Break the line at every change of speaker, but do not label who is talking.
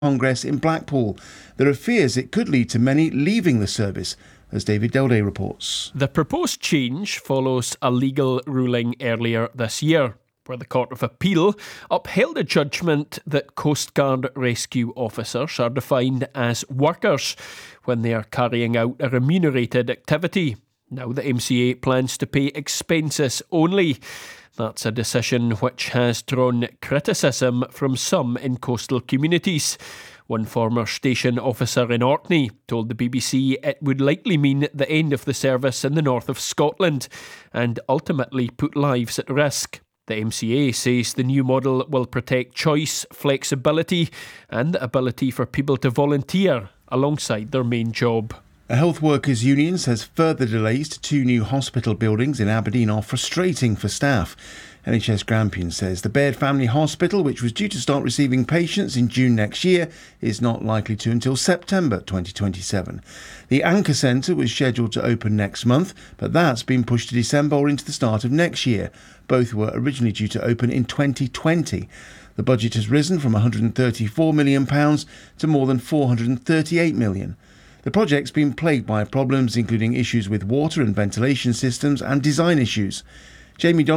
Congress in Blackpool. There are fears it could lead to many leaving the service, as David Delday reports.
The proposed change follows a legal ruling earlier this year, where the Court of Appeal upheld a judgment that Coast Guard rescue officers are defined as workers when they are carrying out a remunerated activity. Now the MCA plans to pay expenses only. That's a decision which has drawn criticism from some in coastal communities. One former station officer in Orkney told the BBC it would likely mean the end of the service in the north of Scotland and ultimately put lives at risk. The MCA says the new model will protect choice, flexibility and the ability for people to volunteer alongside their main job.
A health workers' union says further delays to 2 new hospital buildings in Aberdeen are frustrating for staff. NHS Grampian says the Baird Family Hospital, which was due to start receiving patients in June next year, is not likely to until September 2027. The Anchor Centre was scheduled to open next month, but that's been pushed to December or into the start of next year. Both were originally due to open in 2020. The budget has risen from £134 million to more than £438 million. The project's been plagued by problems including issues with water and ventilation systems and design issues. Jamie